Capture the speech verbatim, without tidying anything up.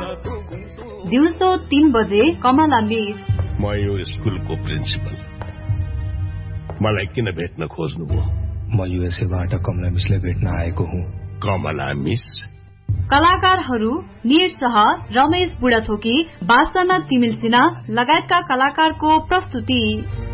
दिउँसो तीन बजे कमला मिस। म यो स्कुलको प्रिन्सिपल, मलाई किन भेट्न खोज्नुभयो? म युएसएबाट कमला मिसलाई भेट्न आएको हुँ। कमला मिस? कलाकारहरू निर शाह, रमेश बुढाथोकी, वासना तिमिल सिन्हा लगायतका कलाकारको प्रस्तुति।